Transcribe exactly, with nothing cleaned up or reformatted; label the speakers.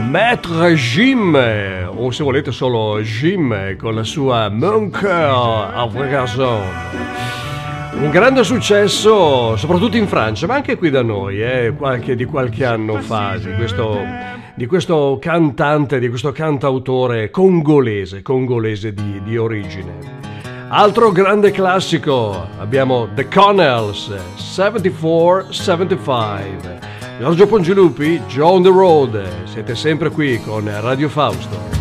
Speaker 1: Maître Jim, o se volete solo Jim, con la sua Mon Cœur a vrai garçon. Un grande successo soprattutto in Francia, ma anche qui da noi, eh, qualche, di qualche anno fa, di questo, di questo cantante, di questo cantautore congolese, congolese di, di origine. Altro grande classico, abbiamo The Connells, settantaquattro settantacinque. Giorgio Pongilupi, Joe on the Road, siete sempre qui con Radio Fausto.